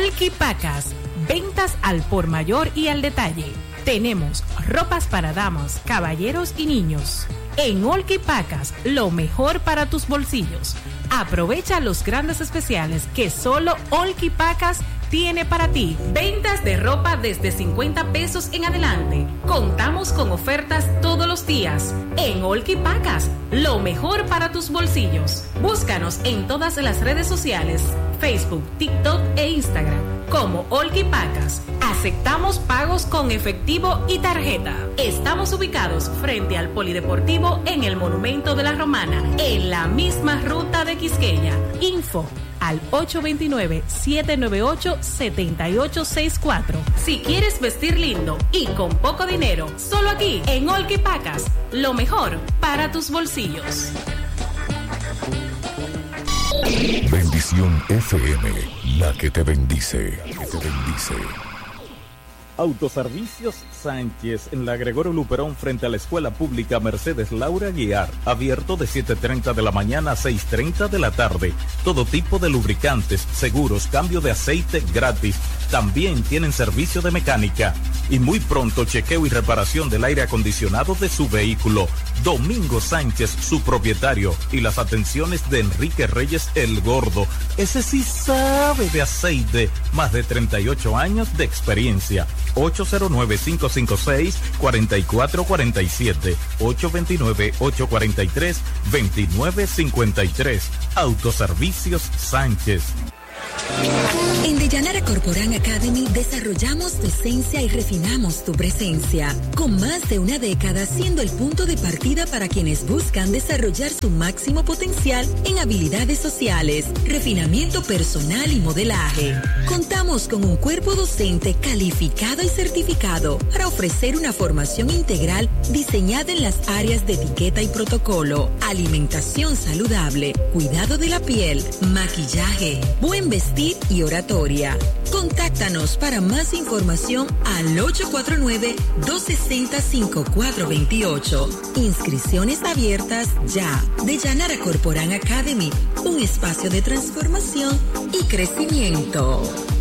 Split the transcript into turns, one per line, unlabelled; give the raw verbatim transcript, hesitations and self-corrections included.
Olki Pacas, ventas al por mayor y al detalle. Tenemos ropas para damas, caballeros y niños. En Olki Pacas, lo mejor para tus bolsillos. Aprovecha los grandes especiales que solo Olki Pacas tiene para ti. Ventas de ropa desde cincuenta pesos en adelante. Contamos con ofertas todos los días. En Olki Pacas, lo mejor para tus bolsillos. Búscanos en todas las redes sociales, Facebook, TikTok e Instagram, como Olki Pacas. Aceptamos pagos con efectivo y tarjeta. Estamos ubicados frente al Polideportivo en el Monumento de la Romana, en la misma ruta de Quisqueya. Info al ocho dos nueve, siete nueve ocho, siete ocho seis cuatro. Si quieres vestir lindo y con poco dinero, solo aquí en Olki Pacas, lo mejor para tus bolsillos.
Bendición F M, la que te bendice, que te bendice.
Autoservicios Sánchez en la Gregorio Luperón frente a la Escuela Pública Mercedes Laura Guiar, abierto de siete treinta de la mañana a seis treinta de la tarde. Todo tipo de lubricantes, seguros, cambio de aceite gratis. También tienen servicio de mecánica y muy pronto chequeo y reparación del aire acondicionado de su vehículo. Domingo Sánchez, su propietario, y las atenciones de Enrique Reyes el Gordo. Ese sí sabe de aceite, más de treinta y ocho años de experiencia. ocho cero nueve, cinco cinco seis, cuatro cuatro cuatro siete, ocho dos nueve, ocho cuatro tres, dos nueve cinco tres. Autoservicios Sánchez.
En Deyanara Corporán Academy desarrollamos tu esencia y refinamos tu presencia, con más de una década siendo el punto de partida para quienes buscan desarrollar su máximo potencial en habilidades sociales, refinamiento personal y modelaje. Contamos con un cuerpo docente calificado y certificado para ofrecer una formación integral diseñada en las áreas de etiqueta y protocolo, alimentación saludable, cuidado de la piel, maquillaje, buen vestir y oratoria. Contáctanos para más información al ocho cuatro nueve, dos seis cero, cinco cuatro dos ocho. Inscripciones abiertas ya. Deyanara Corporán Academy, un espacio de transformación y crecimiento.